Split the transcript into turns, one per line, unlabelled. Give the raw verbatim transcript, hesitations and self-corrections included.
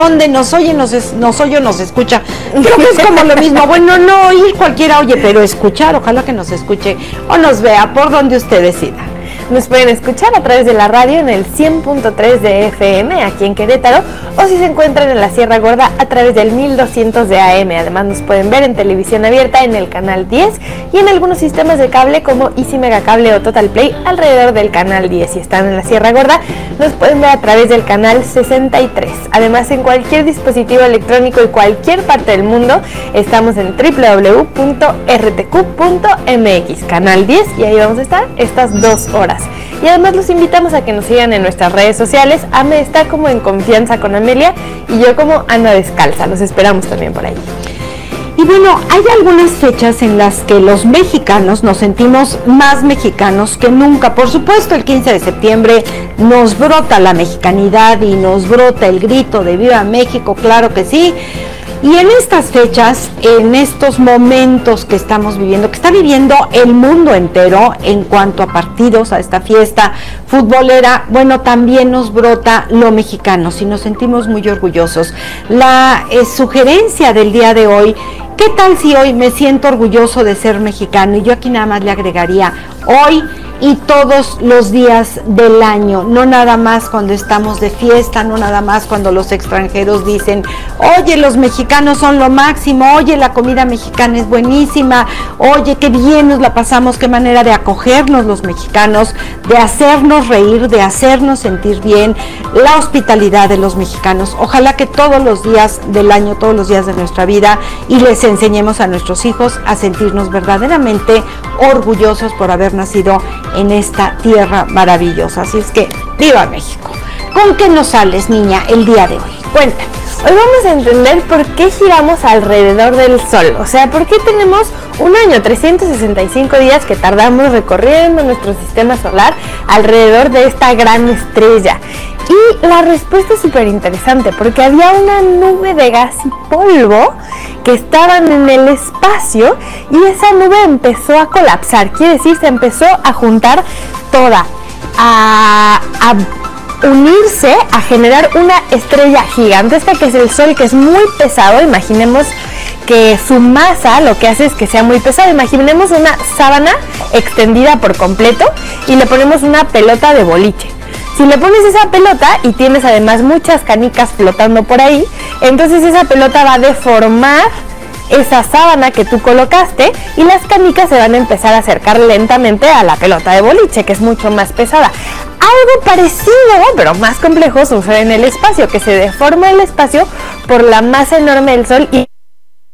donde nos oye, nos, es, nos oye o nos escucha. Creo que es como lo mismo. Bueno, no oír cualquiera oye, pero escuchar, ojalá que nos escuche o nos vea por donde usted decida.
Nos pueden escuchar a través de la radio en el cien punto tres de F M aquí en Querétaro, o si se encuentran en la Sierra Gorda a través del mil doscientos de A M. Además nos pueden ver en televisión abierta en el canal diez y en algunos sistemas de cable como Easy Megacable o Total Play alrededor del canal diez. Si están en la Sierra Gorda nos pueden ver a través del canal sesenta y tres. Además, en cualquier dispositivo electrónico y cualquier parte del mundo estamos en doble u doble u doble u punto r t q punto m x, canal diez, y ahí vamos a estar estas dos horas. Y además los invitamos a que nos sigan en nuestras redes sociales. Ame está como En Confianza con Amelia y yo como Ana Descalza. Los esperamos también por ahí.
Y bueno, hay algunas fechas en las que los mexicanos nos sentimos más mexicanos que nunca. Por supuesto, el quince de septiembre nos brota la mexicanidad y nos brota el grito de ¡Viva México! Claro que sí. Y en estas fechas, en estos momentos que estamos viviendo, que está viviendo el mundo entero en cuanto a partidos, a esta fiesta futbolera, bueno, también nos brota lo mexicano, y nos sentimos muy orgullosos. La eh, sugerencia del día de hoy, ¿qué tal si hoy me siento orgulloso de ser mexicano? Y yo aquí nada más le agregaría hoy y todos los días del año, no nada más cuando estamos de fiesta, no nada más cuando los extranjeros dicen, oye, los mexicanos son lo máximo, oye, la comida mexicana es buenísima, oye, qué bien nos la pasamos, qué manera de acogernos los mexicanos, de hacernos reír, de hacernos sentir bien, la hospitalidad de los mexicanos. Ojalá que todos los días del año, todos los días de nuestra vida, y les enseñemos a nuestros hijos a sentirnos verdaderamente orgullosos por haber nacido en esta tierra maravillosa. Así es que, ¡viva México! ¿Con qué nos sales, niña, el día de hoy?
Cuéntanos. Hoy vamos a entender por qué giramos alrededor del Sol. O sea, por qué tenemos un año, trescientos sesenta y cinco días que tardamos recorriendo nuestro sistema solar alrededor de esta gran estrella. Y la respuesta es súper interesante, porque había una nube de gas y polvo que estaban en el espacio y esa nube empezó a colapsar, quiere decir, se empezó a juntar toda, a, a unirse, a generar una estrella gigantesca que es el Sol, que es muy pesado. Imaginemos que su masa lo que hace es que sea muy pesado. Imaginemos una sábana extendida por completo y le ponemos una pelota de boliche. Si le pones esa pelota y tienes además muchas canicas flotando por ahí, entonces esa pelota va a deformar esa sábana que tú colocaste y las canicas se van a empezar a acercar lentamente a la pelota de boliche, que es mucho más pesada. Algo parecido, pero más complejo, sucede en el espacio, que se deforma el espacio por la masa enorme del Sol y